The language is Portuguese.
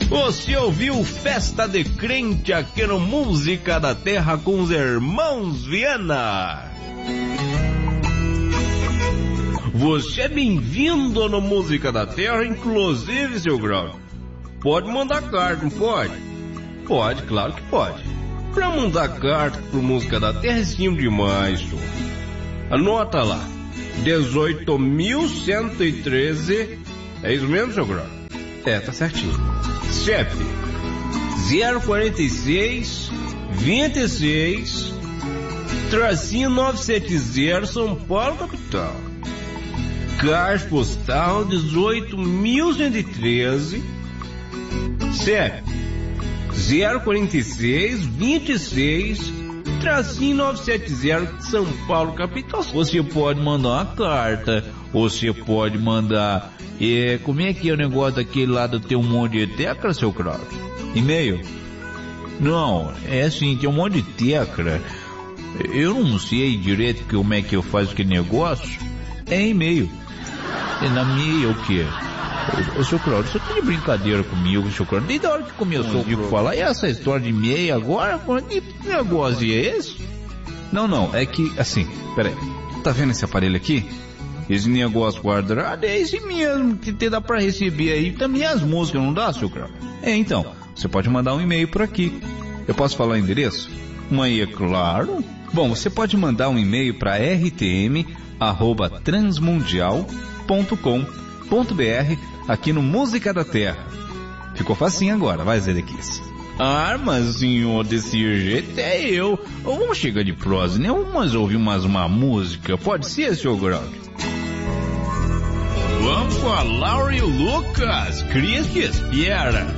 Você ouviu Festa de Crente aqui no Música da Terra com os irmãos Viana. Você é bem-vindo no Música da Terra, inclusive, seu Grau. Pode mandar carta, não pode? Pode, claro que pode. Pra mandar carta pro Música da Terra é simples demais, senhor. Anota lá. 18.113. É isso mesmo, seu Grau? Tá certinho. CEP 046 26 970 São Paulo, capital. Caixa postal 18.113. CEP 046 26 970 São Paulo, capital. Você pode mandar uma carta, você pode mandar como é que é o negócio daquele lá do ter um monte de tecla, seu Cláudio? E-mail? Não, é assim, tem um monte de tecla. Eu não sei direito como é que eu faço aquele negócio. É e-mail. Na minha é o quê? Ô, seu Cláudio, você tá de brincadeira comigo, seu Cláudio? Desde a hora que começou a falar, e essa história de e-mail agora? Que negócio é esse? Não, é que, assim, peraí. Tá vendo esse aparelho aqui? Esse negócio guardado é esse mesmo, que te dá pra receber aí também as músicas, não dá, seu Cláudio? Então, você pode mandar um e-mail por aqui. Eu posso falar o endereço? Mas é claro. Bom, você pode mandar um e-mail para rtm@transmundial.com.br aqui no Música da Terra. Ficou facinho agora, vai, Zedequias. Mas senhor, desse jeito é eu. Vamos chegar de prosa, né? Vamos ouvir uma música. Pode ser, senhor Graudio? Vamos com a Laura e o Lucas. Cris que espera.